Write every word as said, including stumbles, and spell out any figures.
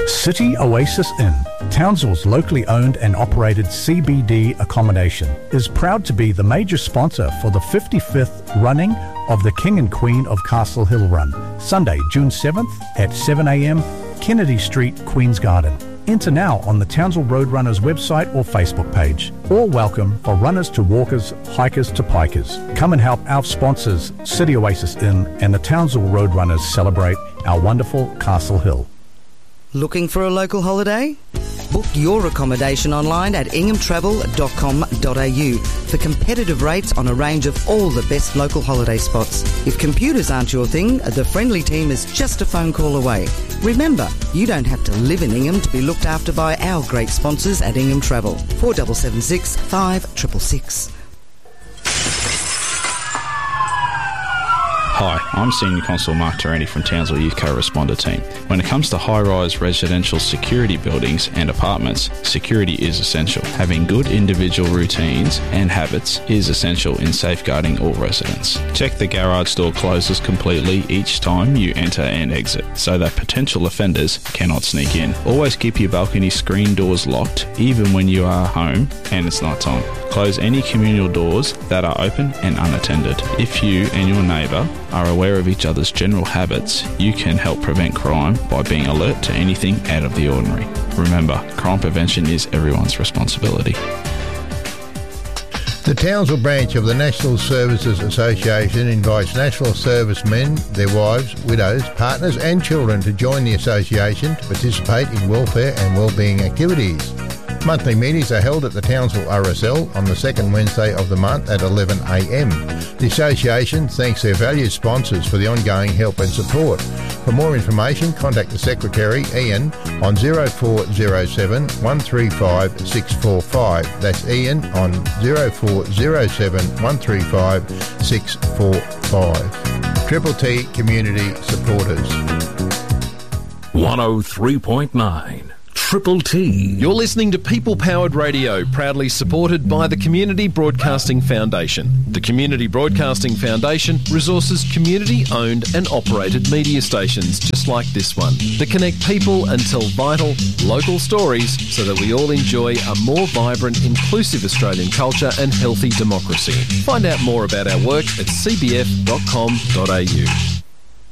City Oasis Inn, Townsville's locally owned and operated C B D accommodation, is proud to be the major sponsor for the fifty-fifth running of the King and Queen of Castle Hill Run, Sunday, June seventh at seven a.m, Kennedy Street, Queen's Garden. Enter now on the Townsville Roadrunners website or Facebook page. All welcome for runners to walkers, hikers to pikers. Come and help our sponsors, City Oasis Inn and the Townsville Roadrunners, celebrate our wonderful Castle Hill. Looking for a local holiday? Book your accommodation online at ingham travel dot com dot a u for competitive rates on a range of all the best local holiday spots. If computers aren't your thing, the friendly team is just a phone call away. Remember, you don't have to live in Ingham to be looked after by our great sponsors at Ingham Travel. four seven seven six, five six six six. Hi, I'm Senior Constable Mark Tarani from Townsville Youth Co-Responder Team. When it comes to high-rise residential security buildings and apartments, security is essential. Having good individual routines and habits is essential in safeguarding all residents. Check the garage door closes completely each time you enter and exit, so that potential offenders cannot sneak in. Always keep your balcony screen doors locked, even when you are home and it's night time. Close any communal doors that are open and unattended. If you and your neighbour are aware of each other's general habits, you can help prevent crime by being alert to anything out of the ordinary. Remember, crime prevention is everyone's responsibility. The Townsville branch of the National Services Association invites national servicemen, their wives, widows, partners and children to join the association to participate in welfare and wellbeing activities. Monthly meetings are held at the Townsville R S L on the second Wednesday of the month at eleven a m. The association thanks their valued sponsors for the ongoing help and support. For more information, contact the Secretary, Ian, on zero four zero seven, one three five, six four five. That's Ian on zero four zero seven, one three five, six four five. Triple T Community Supporters. one oh three point nine. Triple T. You're listening to People Powered Radio, proudly supported by the Community Broadcasting Foundation. The Community Broadcasting Foundation resources community-owned and operated media stations just like this one that connect people and tell vital, local stories so that we all enjoy a more vibrant, inclusive Australian culture and healthy democracy. Find out more about our work at c b f dot com dot a u.